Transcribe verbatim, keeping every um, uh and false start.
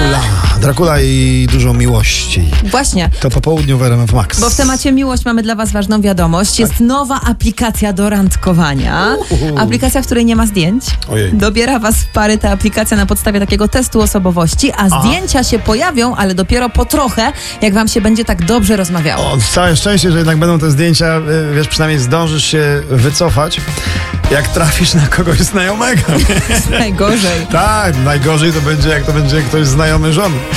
Dracula. Dracula i dużo miłości. Właśnie. To po południu w R M F Max. Bo w temacie miłość mamy dla was ważną wiadomość. Jest nowa aplikacja do randkowania. Uhu. Aplikacja, w której nie ma zdjęć. Ojej. Dobiera was w pary ta aplikacja na podstawie takiego testu osobowości, a zdjęcia się pojawią, ale dopiero po trochę, jak wam się będzie tak dobrze rozmawiało. O, całe szczęście, że jednak będą te zdjęcia, y, wiesz, przynajmniej zdążysz się wycofać, jak trafisz na kogoś znajomego. Najgorzej. Tak, najgorzej to będzie, jak to będzie ktoś znajomy żony.